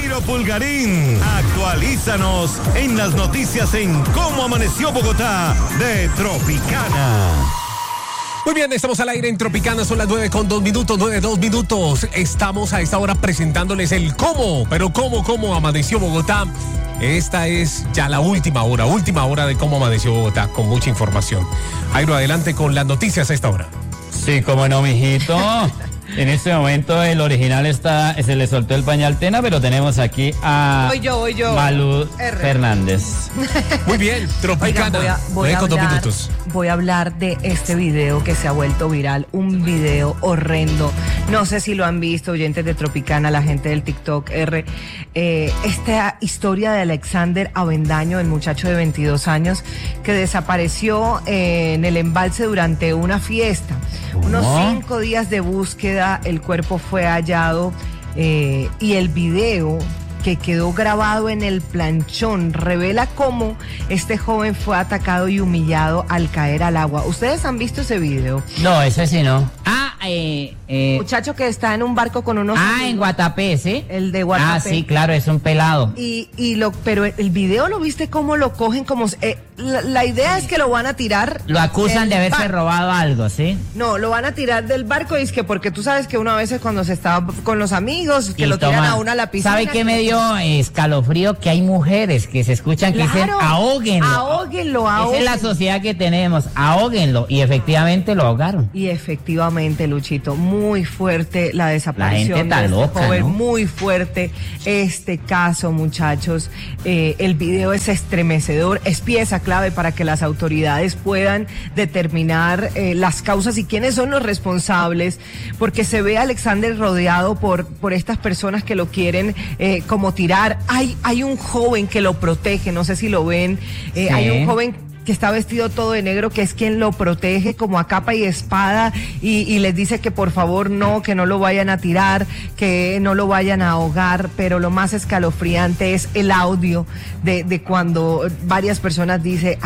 Jairo Pulgarín, actualízanos en las noticias en Cómo Amaneció Bogotá de Tropicana. Muy bien, estamos al aire en Tropicana, son las 9:02, Estamos a esta hora presentándoles el cómo, pero cómo amaneció Bogotá. Esta es ya la última hora de Cómo Amaneció Bogotá, con mucha información. Jairo, adelante con las noticias a esta hora. Sí, cómo no, mijito. En este momento el original se le soltó el pañal Tena, pero tenemos aquí a Voy yo. Malú Fernández. Muy bien, Tropicana. Oigan, voy a hablar de este video que se ha vuelto viral, un video horrendo. No sé si lo han visto, oyentes de Tropicana, la gente del TikTok esta historia de Alexander Avendaño, el muchacho de 22 años que desapareció en el embalse durante una fiesta. Unos 5 días de búsqueda, el cuerpo fue hallado y el video que quedó grabado en el planchón revela cómo este joven fue atacado y humillado al caer al agua. ¿Ustedes han visto ese video? No, ese sí no. Muchacho que está en un barco con unos amigos. En Guatapé, ¿sí? El de Guatapé. Sí, claro, es un pelado. Pero el video lo viste cómo lo cogen, como la idea es que lo van a tirar. Lo acusan de haberse robado algo, ¿sí? No, lo van a tirar del barco, y es que porque tú sabes que uno a veces cuando se está con los amigos, que lo tiran a una a la piscina. ¿Sabe qué me dio escalofrío? Que hay mujeres que se escuchan que dicen ahóguenlo. Ahóguenlo. Esa es la sociedad que tenemos, ahóguenlo. Y efectivamente lo ahogaron. Y efectivamente, Luchito, muy fuerte la desaparición. La gente está loca, joven, ¿no? Muy fuerte este caso, muchachos. El video es estremecedor, es pieza clave para que las autoridades puedan determinar las causas y quiénes son los responsables, porque se ve a Alexander rodeado por estas personas que lo quieren como tirar. Hay un joven que lo protege, no sé si lo ven, sí. Hay un joven que está vestido todo de negro, que es quien lo protege como a capa y espada, y les dice que por favor que no lo vayan a tirar, que no lo vayan a ahogar. Pero lo más escalofriante es el audio de cuando varias personas dicen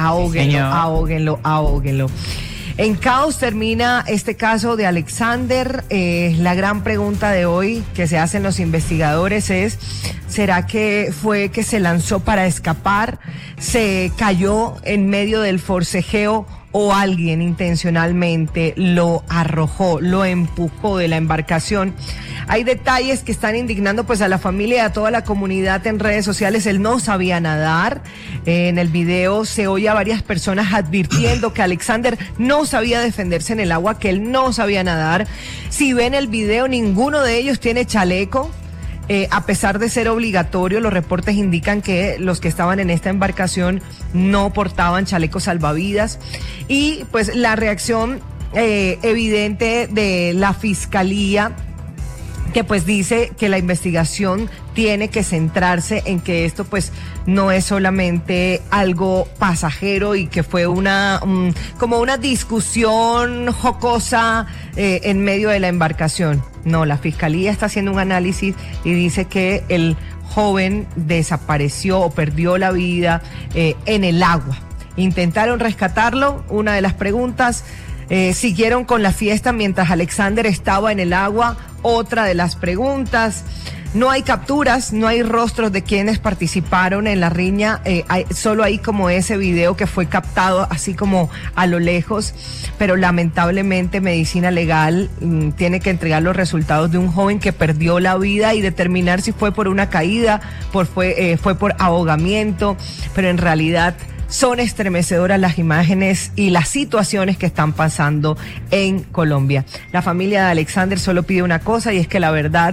ahóguenlo. En caos termina este caso de Alexander. La gran pregunta de hoy que se hacen los investigadores es: ¿será que fue que se lanzó para escapar, se cayó en medio del forcejeo, o alguien intencionalmente lo arrojó, lo empujó de la embarcación? Hay detalles que están indignando pues a la familia y a toda la comunidad en redes sociales. Él no sabía nadar. En el video se oye a varias personas advirtiendo que Alexander no sabía defenderse en el agua, que él no sabía nadar. Si ven el video, ninguno de ellos tiene chaleco. A pesar de ser obligatorio, los reportes indican que los que estaban en esta embarcación no portaban chalecos salvavidas. Y pues la reacción evidente de la fiscalía, que pues dice que la investigación tiene que centrarse en que esto pues no es solamente algo pasajero y que fue como una discusión jocosa en medio de la embarcación. No, la fiscalía está haciendo un análisis y dice que el joven desapareció o perdió la vida en el agua. Intentaron rescatarlo, una de las preguntas. Siguieron con la fiesta mientras Alexander estaba en el agua, otra de las preguntas. No hay capturas, no hay rostros de quienes participaron en la riña, solo hay como ese video que fue captado así como a lo lejos, pero lamentablemente Medicina Legal tiene que entregar los resultados de un joven que perdió la vida y determinar si fue por una caída, fue por ahogamiento, pero en realidad son estremecedoras las imágenes y las situaciones que están pasando en Colombia. La familia de Alexander solo pide una cosa, y es que la verdad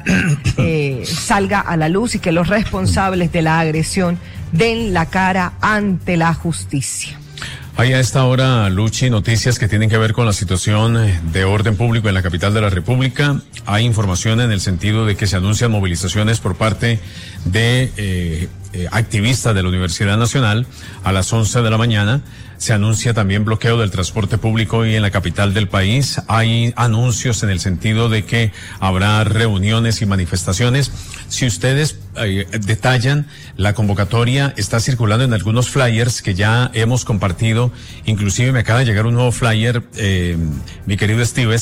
salga a la luz y que los responsables de la agresión den la cara ante la justicia. Hay a esta hora, Luchi, noticias que tienen que ver con la situación de orden público en la capital de la República. Hay información en el sentido de que se anuncian movilizaciones por parte de activistas de la Universidad Nacional a las 11 de la mañana. Se anuncia también bloqueo del transporte público hoy en la capital del país. Hay anuncios en el sentido de que habrá reuniones y manifestaciones. Si ustedes detallan, la convocatoria está circulando en algunos flyers que ya hemos compartido. Inclusive me acaba de llegar un nuevo flyer, mi querido Estives,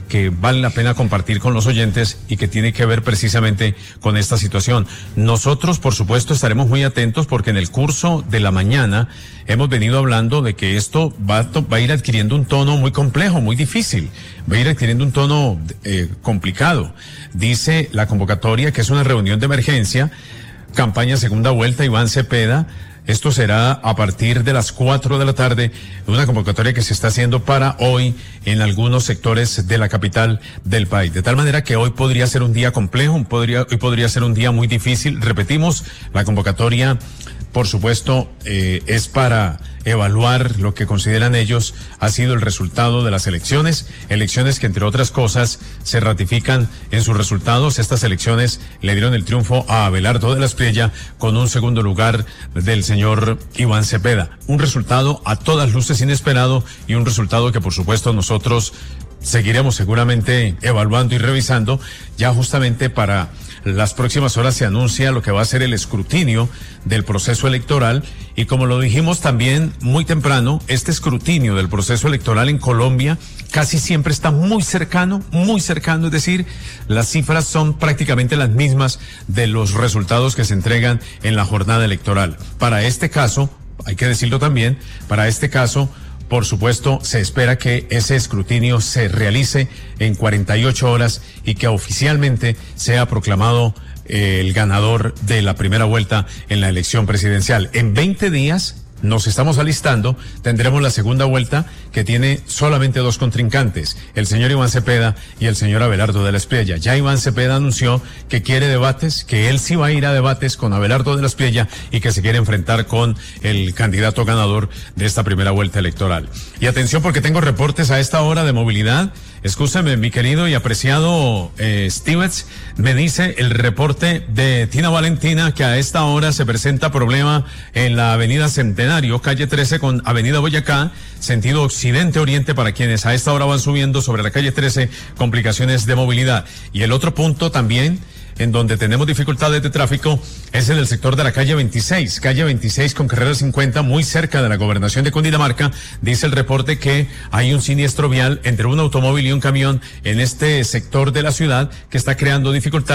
que vale la pena compartir con los oyentes y que tiene que ver precisamente con esta situación. Nosotros, por supuesto, estaremos muy atentos porque en el curso de la mañana hemos venido hablando de que esto va a ir adquiriendo un tono muy complejo, muy difícil, va a ir adquiriendo un tono complicado. Dice la convocatoria que es una reunión de emergencia, campaña segunda vuelta, Iván Cepeda. Esto será a partir de las 4 de la tarde, una convocatoria que se está haciendo para hoy en algunos sectores de la capital del país. De tal manera que hoy podría ser un día complejo, hoy podría ser un día muy difícil. Repetimos, la convocatoria, por supuesto, es para evaluar lo que consideran ellos ha sido el resultado de las elecciones que entre otras cosas se ratifican en sus resultados. Estas elecciones le dieron el triunfo a Abelardo de la Espriella con un segundo lugar del señor Iván Cepeda. Un resultado a todas luces inesperado y un resultado que por supuesto nosotros seguiremos seguramente evaluando y revisando. Ya justamente para las próximas horas se anuncia lo que va a ser el escrutinio del proceso electoral y como lo dijimos también muy temprano, este escrutinio del proceso electoral en Colombia casi siempre está muy cercano, es decir, las cifras son prácticamente las mismas de los resultados que se entregan en la jornada electoral. Para este caso, hay que decirlo también, para este caso, por supuesto, se espera que ese escrutinio se realice en 48 horas y que oficialmente sea proclamado el ganador de la primera vuelta en la elección presidencial. En 20 días nos estamos alistando, tendremos la segunda vuelta que tiene solamente dos contrincantes, el señor Iván Cepeda y el señor Abelardo de la Espriella. Ya Iván Cepeda anunció que quiere debates, que él sí va a ir a debates con Abelardo de la Espriella y que se quiere enfrentar con el candidato ganador de esta primera vuelta electoral. Y atención porque tengo reportes a esta hora de movilidad. Escúcheme, mi querido y apreciado Stevens, me dice el reporte de Tina Valentina que a esta hora se presenta problema en la avenida Centenario, calle 13 con avenida Boyacá, sentido occidente-oriente para quienes a esta hora van subiendo sobre la calle 13, complicaciones de movilidad. Y el otro punto también en donde tenemos dificultades de tráfico es en el sector de la calle 26 con carrera 50, muy cerca de la gobernación de Cundinamarca. Dice el reporte que hay un siniestro vial entre un automóvil y un camión en este sector de la ciudad que está creando dificultades.